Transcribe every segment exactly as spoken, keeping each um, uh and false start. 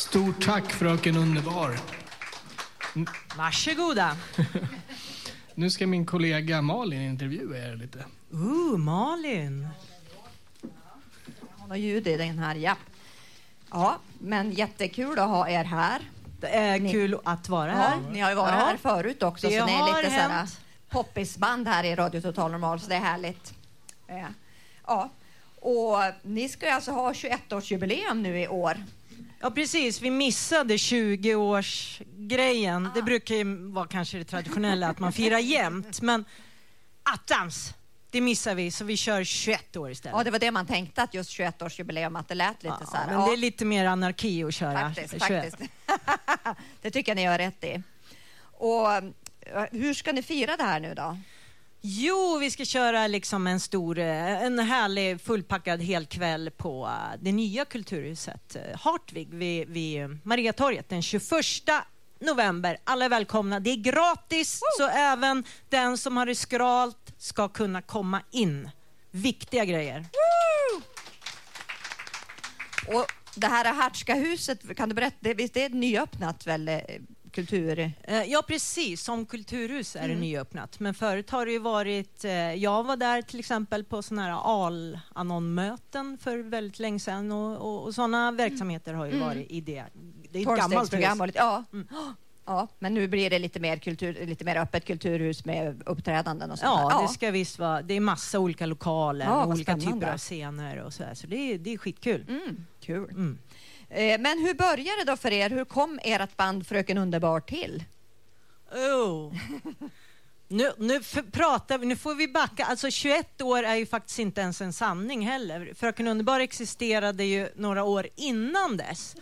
Stort tack, fröken Underbar. Varsågoda. Nu ska min kollega Malin intervjua er lite. Uh, Malin. Hon har ljud i den här, ja. Ja, men jättekul att ha er här. Det är ni, kul att vara här. Ja, ni har ju varit ja. här förut också, det så ni är lite sådana poppisband här i Radio Total Normal, så det är härligt. Ja. ja, och ni ska ju alltså ha tjugoett-årsjubileum nu i år. Ja, precis. Vi missade tjugo-årsgrejen. Ah. Det brukar ju vara kanske det traditionella att man firar jämt, men attans, det missar vi, så vi kör tjugoett år istället. Ja, det var det man tänkte, att just tjugoett-årsjubileum, att det lät lite ja, så här. Men ja. Det är lite mer anarki att köra. Faktiskt, faktiskt. Det tycker jag ni gör rätt i. Och hur ska ni fira det här nu då? Jo, vi ska köra liksom en stor, en härlig fullpackad helkväll på det nya kulturhuset Hartvig vid, vid Mariatorget den tjugoförsta november. Alla är välkomna. Det är gratis, Woo! Så även den som har det skralt ska kunna komma in. Viktiga grejer. Woo! Och det här Hartska huset, kan du berätta, det, det är nyöppnat väl? Kultur. Ja, precis. Som kulturhus är det mm. nyöppnat. Men förut har det ju varit... Jag var där till exempel på sådana här Al-Anon-möten för väldigt länge sedan. Och, och, och sådana verksamheter har ju mm. varit i det. Det är ett gammalt program. Ja. Mm. ja, men nu blir det lite mer, kultur, lite mer öppet kulturhus med uppträdanden och sånt. Ja, ja, det ska visst vara. Det är massa olika lokaler ja, och olika spännande. typer av scener och sådär. Så det är, det är skitkul. Mm. Kul. Mm. Men hur började det då för er? Hur kom ert band Fröken Underbar till? Oh. nu, nu, pratar vi, nu får vi backa. Alltså tjugoett år är ju faktiskt inte ens en sanning heller. Fröken Underbar existerade ju några år innan dess.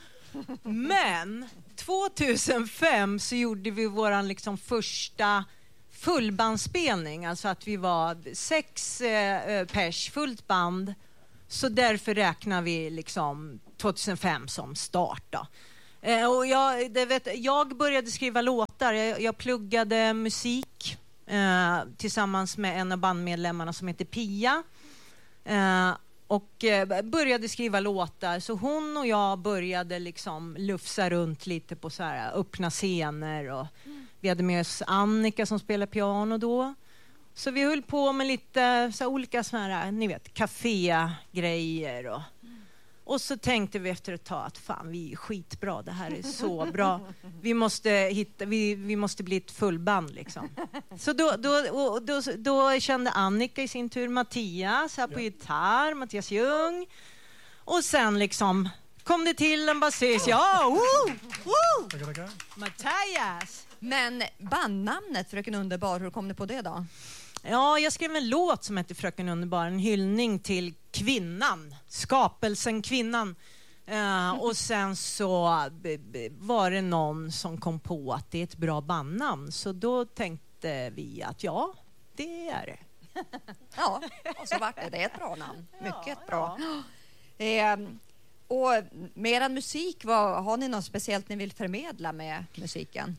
Men tjugohundrafem så gjorde vi våran liksom första fullbandspelning. Alltså att vi var sex eh, pers, fullt band. Så därför räknar vi liksom tjugohundrafem som start då. Eh, och jag, det vet, jag började skriva låtar. Jag, jag pluggade musik eh, tillsammans med en av bandmedlemmarna som heter Pia. Eh, och eh, började skriva låtar. Så hon och jag började liksom lufsa runt lite på så här öppna scener. Och mm. vi hade med oss Annika som spelar piano då. Så vi höll på med lite så olika såna här, ni vet, kafégrejer och, och så tänkte vi efter ett tag att fan, vi är skitbra, det här är så bra. Vi måste hitta, vi, vi måste bli ett fullband liksom. Så då, då, då, då, då kände Annika i sin tur Mattias här på ja. gitarr, Mattias Ljung. Och sen liksom kom det till en basist. Ja, woo, woo. Tackar, tackar. Mattias. Men bandnamnet Fröken Underbar, hur kom det på det då? Ja, jag skrev en låt som heter Fröken Underbar, en hyllning till kvinnan, skapelsen kvinnan. Uh, och sen så b- b- var det någon som kom på att det är ett bra bandnamn. Så då tänkte vi att ja, det är det. Ja, och så vart det. Det är ett bra namn. Mycket ja, bra. Ja. Eh, och med er musik, vad, har ni något speciellt ni vill förmedla med musiken?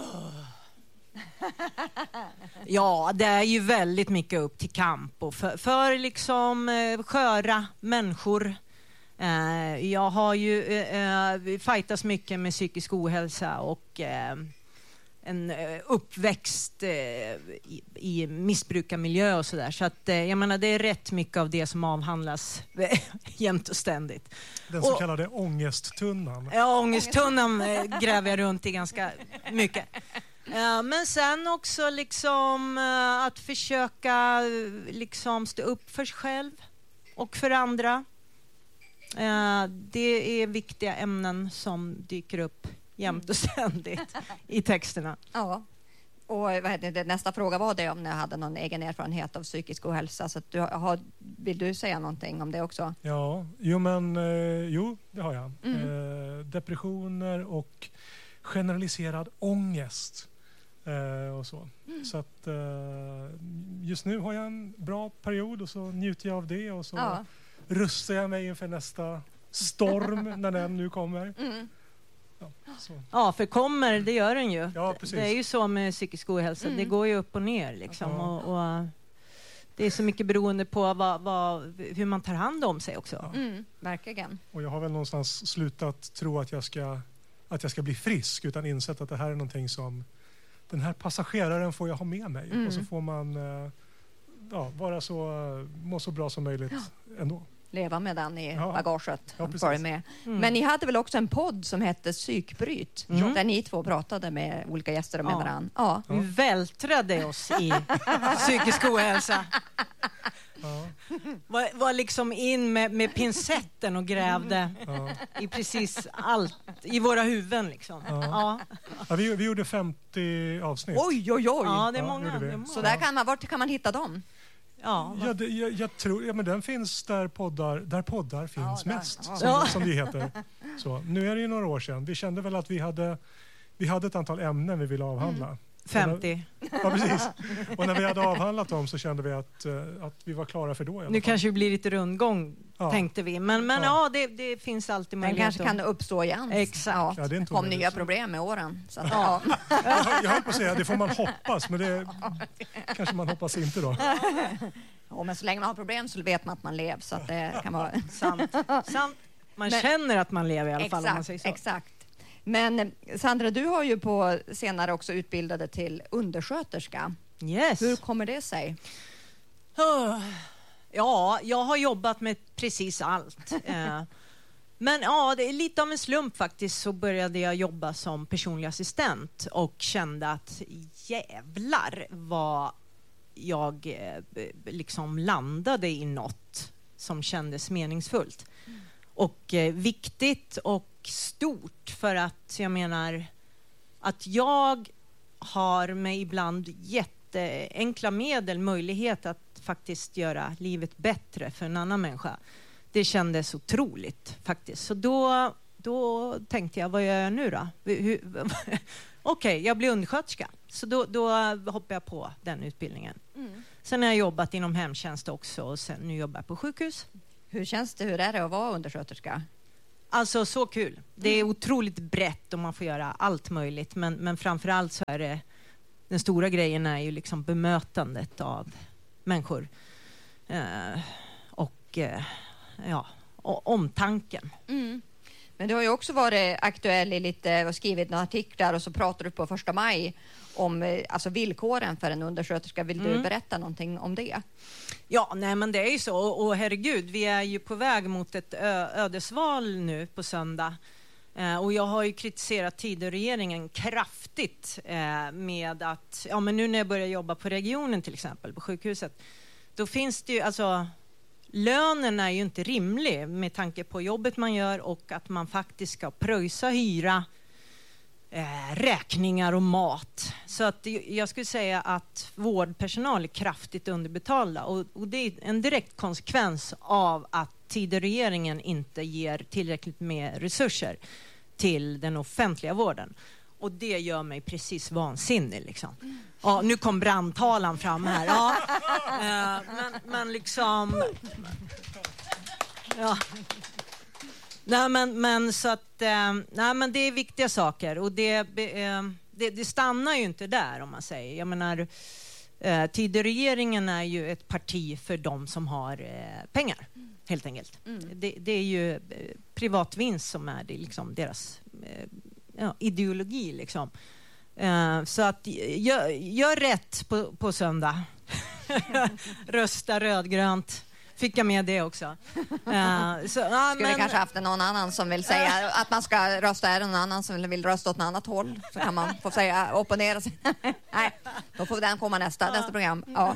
Ja, det är ju väldigt mycket upp till kamp och för, för liksom eh, sköra människor. Eh, jag har ju eh, fightats mycket med psykisk ohälsa och eh, en eh, uppväxt eh, i, i missbrukarmiljö och sådär. Så att eh, jag menar, det är rätt mycket av det som avhandlas jämt och ständigt. Den så och, kallade ångesttunnan. Ja, ångesttunnan eh, gräver jag runt i ganska mycket. Uh, men sen också liksom uh, att försöka uh, liksom stå upp för sig själv och för andra. Uh, det är viktiga ämnen som dyker upp jämt och ständigt i texterna. Ja. Och vad heter det, nästa fråga var det om ni hade någon egen erfarenhet av psykisk ohälsa. Så att du har, vill du säga någonting om det också? Ja, jo men eh, jo, det har jag. Mm. Eh, depressioner och generaliserad ångest. Eh, och så. Mm. Så att eh, just nu har jag en bra period och så njuter jag av det och så ja. rustar jag mig inför nästa storm när den nu kommer. Mm. Ja, så. Ja, för kommer, det gör den ju. Ja, precis. Det är ju så med psykisk ohälsa, mm. det går ju upp och ner liksom. Ja. Och, och det är så mycket beroende på vad, vad, hur man tar hand om sig också. Ja. Mm, verkligen. Och jag har väl någonstans slutat tro att jag ska att jag ska bli frisk, utan insett att det här är någonting som den här passageraren får jag ha med mig. Mm. Och så får man eh, ja, vara så, må så bra som möjligt ändå. Leva med den i Ja. bagaget. Ja, Var med. Mm. Men ni hade väl också en podd som hette Psykbryt, Mm. där ni två pratade med olika gäster och med Ja. varandra. Ja. Vi vältrade oss i psykisk ohälsa. Ja, Var, var liksom in med, med pincetten och grävde ja. i precis allt i våra huvuden liksom. Ja. Ja, Ja, vi, vi gjorde femtio avsnitt. Oj, oj, oj! ja det är Ja, många. gjorde vi. Det är många. Så där kan man, vart kan man hitta dem? Ja, Ja, det, jag, jag tror, ja, men den finns där poddar, där poddar finns där. mest, Ja. som, Ja. som det heter. Så, nu är det ju några år sedan. Vi kände väl att vi hade, vi hade ett antal ämnen vi ville avhandla. femtio. Ja, precis. Och när vi hade avhandlat dem så kände vi att, eh, att vi var klara för då. I alla Nu fall. kanske det blir lite rundgång, Ja. tänkte vi. Men, men Ja. ja, det, det finns alltid Den möjlighet. kanske kan uppstå igen. Exakt. Ja. Ja, det är inte Kom omöjligt. nya problem med åren. Så att, ja. Jag, jag höll på att säga, det får man hoppas, men det kanske man hoppas inte då. Ja, men så länge man har problem så vet man att man lever. Så att det kan vara... Sant. Sant. Man Men- känner att man lever i alla fall, om man säger Exakt, så. exakt. Men eh, Sandra, du har ju på senare också utbildade till undersköterska. Yes. Hur kommer det sig? Oh. Ja, jag har jobbat med precis allt. Eh, Men ja, det är lite av en slump faktiskt, så började jag jobba som personlig assistent och kände att jävlar vad jag eh, b- liksom landade i något som kändes meningsfullt. Och eh, viktigt och stort, för att jag menar att jag har med ibland jätteenkla medel möjlighet att faktiskt göra livet bättre för en annan människa. Det kändes otroligt faktiskt. Så då, då tänkte jag, vad gör jag nu då? Hur- Okej, okay, jag blir undersköterska. Så då, då hoppade jag på den utbildningen. Mm. Sen har jag jobbat inom hemtjänst också, och sen nu jobbar jag på sjukhus. Hur känns det? Hur är det att vara undersköterska? Alltså så kul. Det är otroligt brett och man får göra allt möjligt. Men, men framförallt så är det, den stora grejen är ju liksom bemötandet av människor. Eh, och eh, ja, och omtanken. Mm. Men du har ju också varit aktuell i lite och skrivit några artiklar, och så pratar du på första maj om eh, alltså villkoren för en undersköterska. Vill du Mm. berätta någonting om det? Ja, nej men det är ju så. Och, och herregud, vi är ju på väg mot ett ö- ödesval nu på söndag. Eh, och jag har ju kritiserat Tidöregeringen kraftigt eh, med att, ja men nu när jag börjar jobba på regionen till exempel, på sjukhuset, då finns det ju, alltså lönen är ju inte rimlig med tanke på jobbet man gör och att man faktiskt ska pröjsa hyra, eh, räkningar och mat. Så att jag skulle säga att vårdpersonal är kraftigt underbetalda, och, och det är en direkt konsekvens av att Tidöregeringen inte ger tillräckligt med resurser till den offentliga vården. Och det gör mig precis vansinnig liksom. Ja, nu kom brandtalan fram här. Ja, eh, men, men liksom... Ja. Nej, men, men så att... Eh, nej, men det är viktiga saker. Och det, eh, det, det stannar ju inte där, om man säger. Jag menar, eh, Tidöregeringen är ju ett parti för de som har eh, pengar, helt enkelt. Mm. Det, det är ju eh, privat vinst som är det, liksom, deras eh, ja, ideologi, liksom. Uh, så att gör, gör rätt på, på söndag. Rösta rödgrönt. Fick jag med det också. Uh, så, ja, Skulle men, kanske haft någon annan som vill säga att man ska rösta, är det någon annan som vill rösta åt något annat håll, så kan man få säga opponera sig. Nej, då får den komma nästa, nästa program. Ja.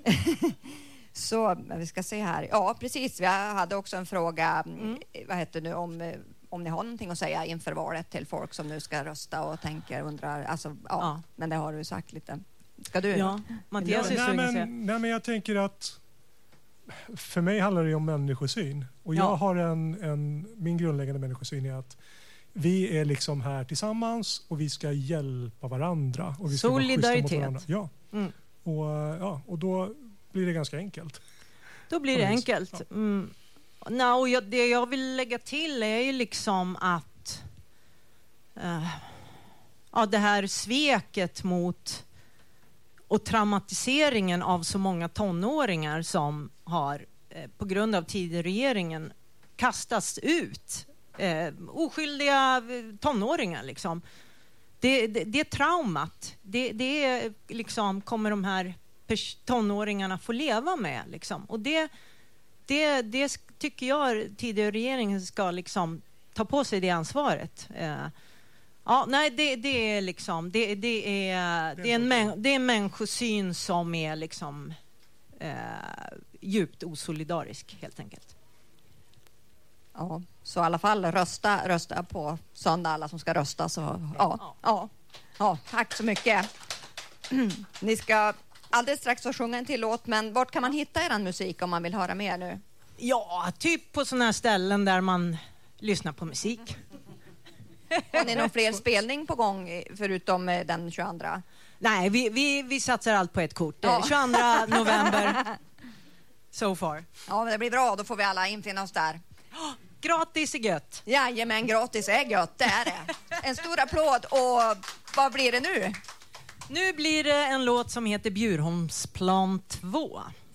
Så vi ska se här. Ja, precis. Vi hade också en fråga, Mm. vad heter nu, om om ni har någonting att säga inför valet till folk som nu ska rösta och tänker, undrar, alltså, ja, Ja. men det har du sagt lite. Ska du? ja, Mattias är nej, sugen att säga. men, nej, men jag tänker att för mig handlar det om människosyn. Och Ja. jag har en, en, min grundläggande människosyn är att vi är liksom här tillsammans och vi ska hjälpa varandra. Och vi ska vara schyssta mot Solidaritet. varandra. Ja. Mm. Och, ja, och då blir det ganska enkelt. Då blir det Ja, enkelt. ja. Mm. No, och jag, det jag vill lägga till är ju liksom att uh, ja, det här sveket mot och traumatiseringen av så många tonåringar som har eh, på grund av Tidöregeringen kastats ut Eh, oskyldiga tonåringar liksom. Det, det, det är traumat. Det, det är liksom, kommer de här pers- tonåringarna få leva med liksom. Och det, det, det tycker jag tidigare regeringen ska liksom ta på sig det ansvaret. Eh, ja, nej, det, det är liksom det, det är det är en män, det är en människosyn som är liksom eh, djupt osolidarisk helt enkelt. Ja, så i alla fall rösta, rösta på söndag, alla som ska rösta. Så, ja, ja, ja, tack så mycket. Ni ska alldeles strax så sjunga en till låt, men vart kan man hitta er musik om man vill höra mer nu? Ja, typ på sådana här ställen där man lyssnar på musik. Har ni någon fler spelning på gång förutom den tjugoandra? Nej, vi, vi, vi satsar allt på ett kort. Ja. tjugoandra november. So far. Ja, men det blir bra. Då får vi alla infinna oss där. Gratis är gött. Jajamän, gratis är gött. Det är det. En stor applåd. Och vad blir det nu? Nu blir det en låt som heter Bjurholmsplan två.